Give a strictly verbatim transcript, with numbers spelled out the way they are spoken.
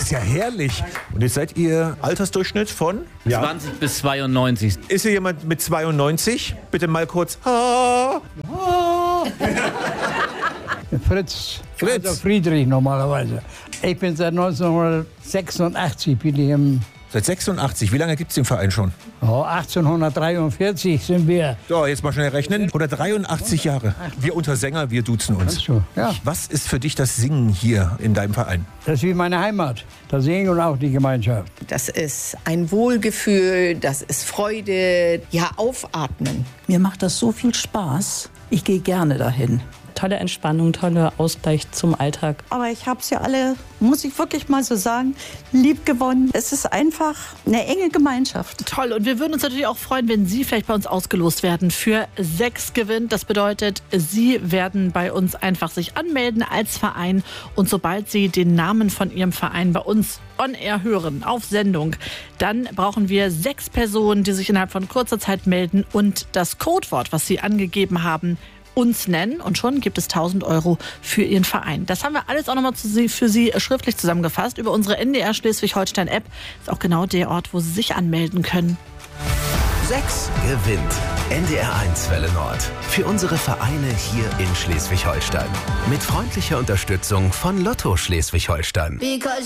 ist ja herrlich. Und jetzt seid ihr Altersdurchschnitt von? Ja. zwanzig bis zweiundneunzig. Ist hier jemand mit zweiundneunzig? Bitte mal kurz. Ah. Ah. Fritz. Fritz. Also Friedrich normalerweise. Ich bin seit neunzehnhundertsechsundachtzig bin ich im Seit sechsundachtzig. Wie lange gibt es den Verein schon? oh, achtzehnhundertdreiundvierzig sind wir. So, jetzt mal schnell rechnen. Oder dreiundachtzig Jahre. Wir unter Sänger, wir duzen uns. So, ja. Was ist für dich das Singen hier in deinem Verein? Das ist wie meine Heimat. Da singen und auch die Gemeinschaft. Das ist ein Wohlgefühl, das ist Freude, ja, aufatmen. Mir macht das so viel Spaß. Ich gehe gerne dahin. Tolle Entspannung, toller Ausgleich zum Alltag. Aber ich habe sie alle, muss ich wirklich mal so sagen, lieb gewonnen. Es ist einfach eine enge Gemeinschaft. Toll. Und wir würden uns natürlich auch freuen, wenn Sie vielleicht bei uns ausgelost werden für sechs Gewinn. Das bedeutet, Sie werden bei uns einfach sich anmelden als Verein. Und sobald Sie den Namen von Ihrem Verein bei uns on air hören, auf Sendung, dann brauchen wir sechs Personen, die sich innerhalb von kurzer Zeit melden und das Codewort, was Sie angegeben haben, uns nennen, und schon gibt es tausend Euro für Ihren Verein. Das haben wir alles auch nochmal für Sie schriftlich zusammengefasst über unsere N D R Schleswig-Holstein-App. Ist auch genau der Ort, wo Sie sich anmelden können. sechs gewinnt. N D R eins Welle Nord. Für unsere Vereine hier in Schleswig-Holstein. Mit freundlicher Unterstützung von Lotto Schleswig-Holstein.